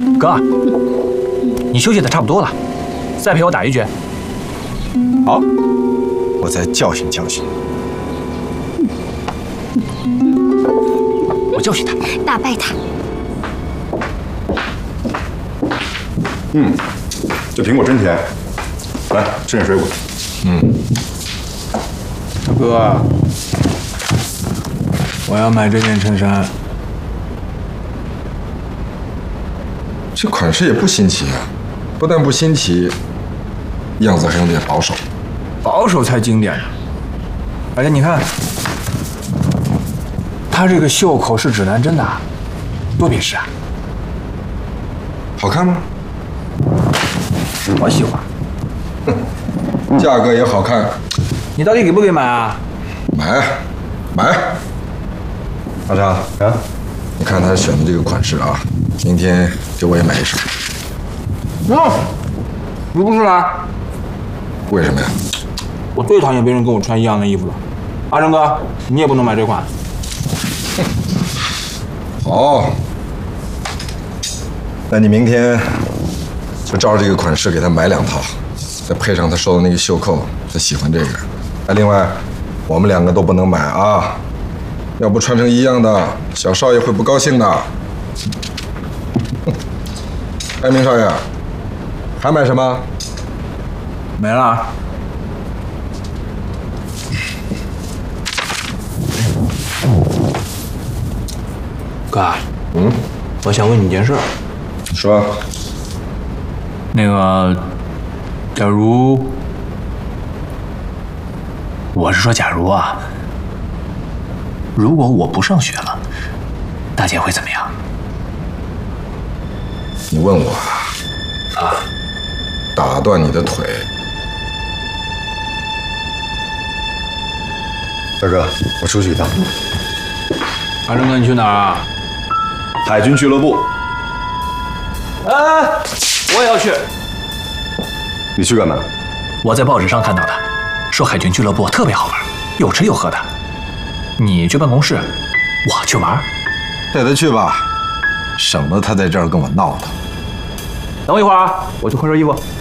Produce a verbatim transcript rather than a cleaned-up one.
哥，你休息的差不多了，再陪我打一局。 好，我再教训教训。 我教训他， 打败他。 嗯，这苹果真甜。来，吃点水果。 嗯。大哥，我要买这件衬衫。 这款式也不新奇啊，不但不新奇，样子还有点保守。 保守才经典呢。而且你看，它这个袖口是指南针的，多别致啊！ 好看吗？ 我喜欢。 哼，价格也好看。 你到底给不给买啊？ 买，买。阿昌啊，你看他选的这个款式啊，明天给我也买一身。 那，你不是来？ 为什么呀？ 我最讨厌别人跟我穿一样的衣服了。阿成哥，你也不能买这款。 好，那你明天就照着这个款式给他买两套，再配上他收的那个袖扣，他喜欢这个。哎，另外，我们两个都不能买啊，要不穿成一样的，小少爷会不高兴的。哎，明少爷，还买什么？ 没了。哥， 嗯， 我想问你件事。 说。 那个，假如，我是说，假如啊，如果我不上学了，大姐会怎么样？ 你问我啊？打断你的腿。 大哥，我出去一趟。 阿成哥，你去哪儿啊？ 海军俱乐部。 哎，我也要去。 你去干嘛？ 我在报纸上看到的，说海军俱乐部特别好玩，有吃有喝的。你去办公室，我去玩。 带他去吧，省得他在这儿跟我闹腾。 等我一会儿啊，我去换身衣服。